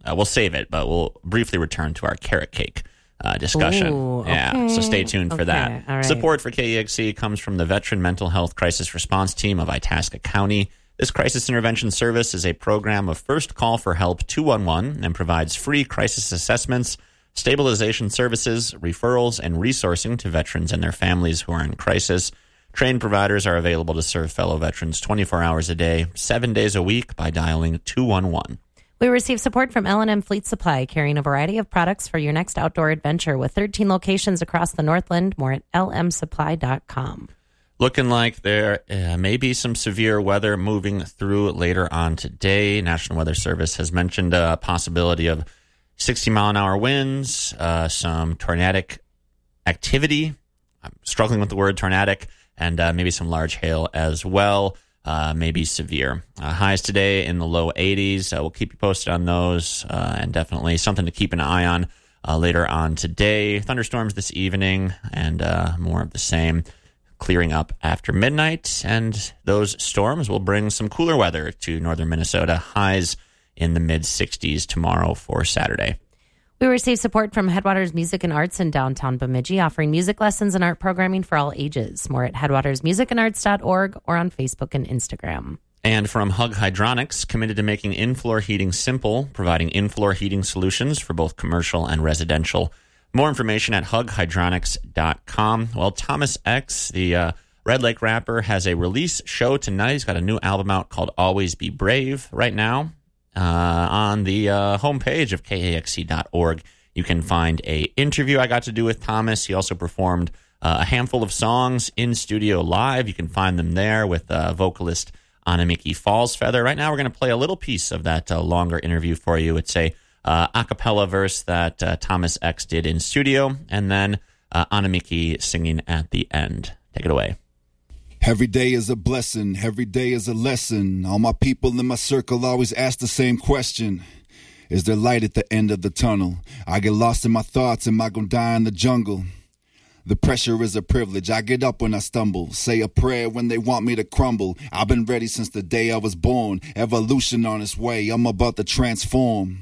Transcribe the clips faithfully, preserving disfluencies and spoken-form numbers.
Uh, we'll save it, but we'll briefly return to our carrot cake uh, discussion. Ooh, okay. Yeah, so stay tuned for okay. that. All right. Support for K E X C comes from the Veteran Mental Health Crisis Response Team of Itasca County. This crisis intervention service is a program of First Call for Help two one one and provides free crisis assessments, stabilization services, referrals, and resourcing to veterans and their families who are in crisis. Trained providers are available to serve fellow veterans twenty-four hours a day, seven days a week by dialing two one one. We receive support from L and M Fleet Supply, carrying a variety of products for your next outdoor adventure with thirteen locations across the Northland. More at L M supply dot com. Looking like there uh, may be some severe weather moving through later on today. National Weather Service has mentioned a possibility of sixty mile an hour winds, uh, some tornadic activity. I'm struggling with the word tornadic, and uh, maybe some large hail as well. Uh, maybe severe. Uh, highs today in the low eighties. Uh, we'll keep you posted on those, uh, and definitely something to keep an eye on uh, later on today. Thunderstorms this evening, and uh, more of the same, clearing up after midnight. And those storms will bring some cooler weather to northern Minnesota. Highs in the mid sixties tomorrow for Saturday. We receive support from Headwaters Music and Arts in downtown Bemidji, offering music lessons and art programming for all ages. More at headwaters music and arts dot org or on Facebook and Instagram. And from Hug Hydronics, committed to making in-floor heating simple, providing in-floor heating solutions for both commercial and residential. More information at hug hydronics dot com. Well, Thomas X, the uh, Red Lake rapper, has a release show tonight. He's got a new album out called Always Be Brave right now. Uh, on the uh, homepage of K A X C dot org, you can find a interview I got to do with Thomas. He also performed uh, a handful of songs in studio live. You can find them there with uh, vocalist Anamiki Fallsfeather. Right now, we're going to play a little piece of that uh, longer interview for you. It's a uh, a cappella verse that uh, Thomas X did in studio, and then uh, Anamiki singing at the end. Take it away. Every day is a blessing, every day is a lesson. All my people in my circle always ask the same question. Is there light at the end of the tunnel? I get lost in my thoughts, am I gonna die in the jungle? The pressure is a privilege, I get up when I stumble. Say a prayer when they want me to crumble. I've been ready since the day I was born. Evolution on its way, I'm about to transform.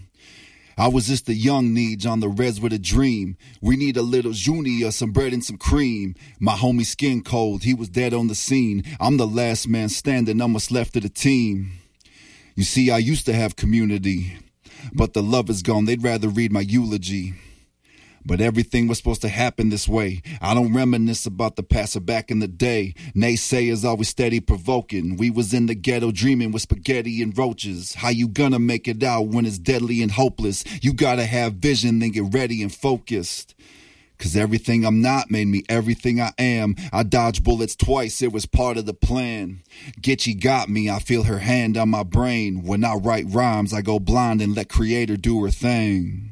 I was just a young Neej on the res with a dream. We need a little junior, some bread and some cream. My homie skin cold, he was dead on the scene. I'm the last man standing, I'm what's left of the team. You see, I used to have community, but the love is gone, they'd rather read my eulogy. But everything was supposed to happen this way. I don't reminisce about the past or back in the day. Naysayers always steady provoking. We was in the ghetto dreaming with spaghetti and roaches. How you gonna make it out when it's deadly and hopeless? You gotta have vision, then get ready and focused. Cause everything I'm not made me everything I am. I dodged bullets twice, it was part of the plan. Gitchy got me, I feel her hand on my brain. When I write rhymes, I go blind and let creator do her thing.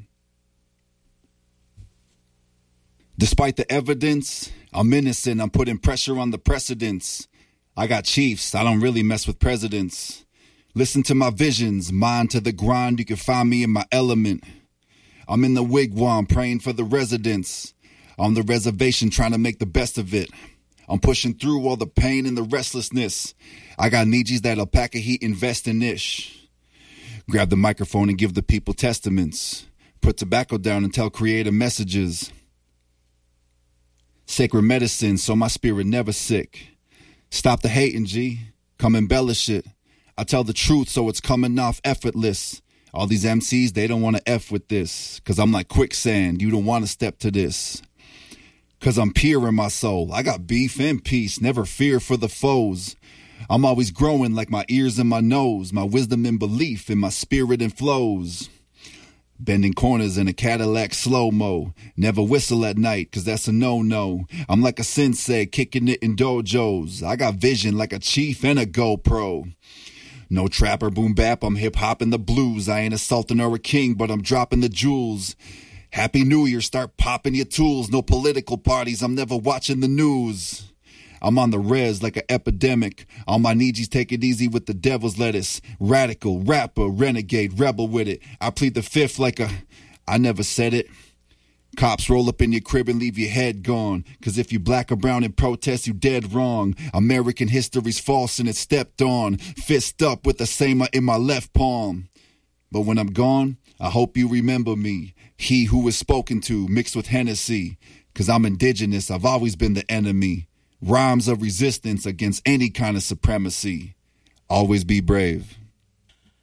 Despite the evidence, I'm innocent, I'm putting pressure on the precedents. I got chiefs, I don't really mess with presidents. Listen to my visions, mind to the grind, you can find me in my element. I'm in the wigwam, praying for the residents. On the reservation, trying to make the best of it. I'm pushing through all the pain and the restlessness. I got Neejies that'll pack a heat, invest in ish. Grab the microphone and give the people testaments. Put tobacco down and tell creative messages. Sacred medicine, so my spirit never sick. Stop the hating, G. Come embellish it. I tell the truth, so it's coming off effortless. All these M Cs, they don't want to F with this. Cause I'm like quicksand, you don't want to step to this. Cause I'm pure in my soul. I got beef and peace, never fear for the foes. I'm always growing like my ears and my nose. My wisdom and belief in my spirit and flows. Bending corners in a Cadillac slow-mo. Never whistle at night, cause that's a no-no. I'm like a sensei, kicking it in dojos. I got vision like a chief and a GoPro. No trapper, boom bap, I'm hip-hopping the blues. I ain't a sultan or a king, but I'm dropping the jewels. Happy New Year, start popping your tools. No political parties, I'm never watching the news. I'm on the res like an epidemic. All my Neejies take it easy with the devil's lettuce. Radical, rapper, renegade, rebel with it. I plead the fifth like a... I never said it. Cops roll up in your crib and leave your head gone. Cause if you black or brown in protest, you dead wrong. American history's false and it's stepped on. Fist up with the samer in my left palm. But when I'm gone, I hope you remember me, he who was spoken to, mixed with Hennessy. Cause I'm indigenous, I've always been the enemy. Rhymes of resistance against any kind of supremacy. Always be brave.